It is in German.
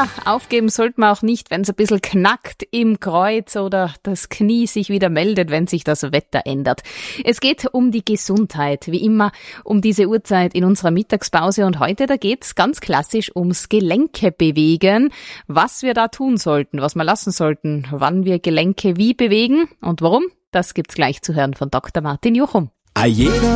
Aber aufgeben sollte man auch nicht, wenn es ein bisschen knackt im Kreuz oder das Knie sich wieder meldet, wenn sich das Wetter ändert. Es geht um die Gesundheit, wie immer um diese Uhrzeit in unserer Mittagspause. Und heute, da geht's ganz klassisch ums Gelenke bewegen, was wir da tun sollten, was wir lassen sollten, wann wir Gelenke wie bewegen und warum. Das gibt's gleich zu hören von Dr. Martin Juchum.